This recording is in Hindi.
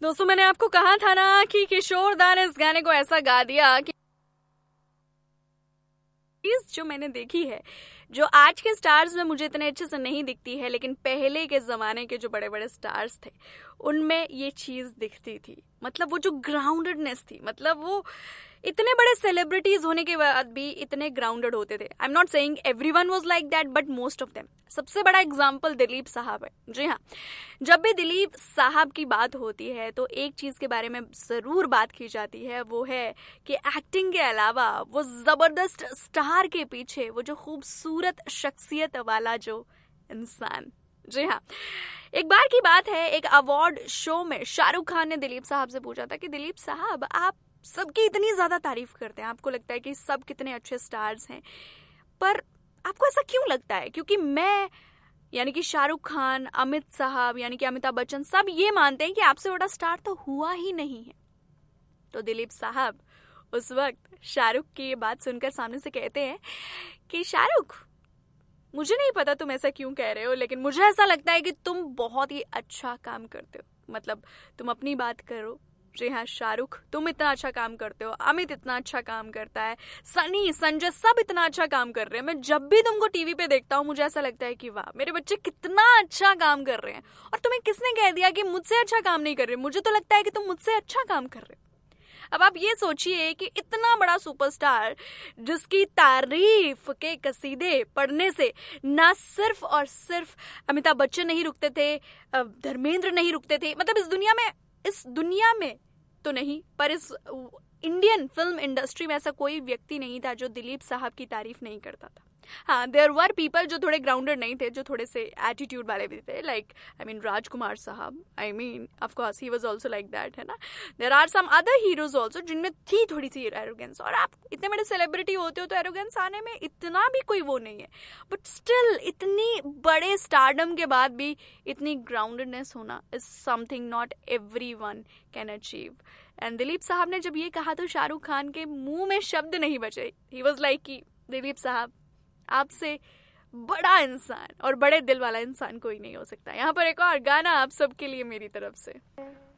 दोस्तों, मैंने आपको कहा था ना कि किशोर दा ने इस गाने को ऐसा गा दिया कि चीज जो मैंने देखी है, जो आज के स्टार्स में मुझे इतने अच्छे से नहीं दिखती है, लेकिन पहले के जमाने के जो बड़े बड़े स्टार्स थे उनमें ये चीज दिखती थी। मतलब वो जो ग्राउंडेडनेस थी, मतलब वो इतने बड़े सेलिब्रिटीज होने के बाद भी इतने ग्राउंडेड होते थे। I am not saying everyone was like that, but most of them. सबसे बड़ा एग्जांपल दिलीप साहब है। जी हाँ, जब भी दिलीप साहब की बात होती है तो एक चीज के बारे में जरूर बात की जाती है, वो है कि एक्टिंग के अलावा वो जबरदस्त स्टार के पीछे वो जो खूबसूरत शख्सियत वाला जो इंसान। जी हाँ, एक बार की बात है, एक अवार्ड शो में शाहरुख खान ने दिलीप साहब से पूछा था कि दिलीप साहब, आप सबकी इतनी ज्यादा तारीफ करते हैं, आपको लगता है कि सब कितने अच्छे स्टार्स हैं, पर आपको ऐसा क्यों लगता है? क्योंकि मैं यानी कि शाहरुख खान, अमित साहब यानी कि अमिताभ बच्चन, सब ये मानते हैं कि आपसे बड़ा स्टार तो हुआ ही नहीं है। तो दिलीप साहब उस वक्त शाहरुख की ये बात सुनकर सामने से कहते हैं कि शाहरुख, मुझे नहीं पता तुम ऐसा क्यों कह रहे हो, लेकिन मुझे ऐसा लगता है कि तुम बहुत ही अच्छा काम करते हो। मतलब तुम अपनी बात करो। जी हाँ शाहरुख, तुम इतना अच्छा काम करते हो, अमित इतना अच्छा काम करता है, सनी, संजय, सब इतना अच्छा काम कर रहे हैं। मैं जब भी तुमको टीवी पे देखता हूँ मुझे ऐसा लगता है कि वाह, मेरे बच्चे कितना अच्छा काम कर रहे हैं। और तुम्हें किसने कह दिया कि मुझसे अच्छा काम नहीं कर रहे? मुझे तो लगता है कि तुम मुझसे अच्छा काम कर रहे हो। अब आप ये सोचिए कि इतना बड़ा सुपरस्टार जिसकी तारीफ के कसीदे पढ़ने से ना सिर्फ और सिर्फ अमिताभ बच्चन नहीं रुकते थे, धर्मेंद्र नहीं रुकते थे, मतलब इस दुनिया में तो नहीं, पर इस इंडियन फिल्म इंडस्ट्री में ऐसा कोई व्यक्ति नहीं था जो दिलीप साहब की तारीफ नहीं करता था। हाँ, देयर वर पीपल जो थोड़े ग्राउंडेड नहीं थे, जो थोड़े से एटीट्यूड वाले भी थे, लाइक आई मीन राजकुमार साहब, I mean of course he was also like that, है ना। There are some other heroes also जिनमें थी थोड़ी सी एरोगेंस, और आप इतने बड़े सेलिब्रिटी होते हो तो एरोगेंस आने में इतना भी कोई वो नहीं है, बट स्टिल इतनी बड़े स्टारडम के बाद भी इतनी ग्राउंडेडनेस होना is something not everyone can achieve. And Dilip साहब ने जब ये कहा तो शाहरुख खान के मुंह में शब्द नहीं बचे। ही वाज लाइक कि दिलीप साहब, आपसे बड़ा इंसान और बड़े दिल वाला इंसान कोई नहीं हो सकता। यहाँ पर एक और गाना आप सबके लिए मेरी तरफ से।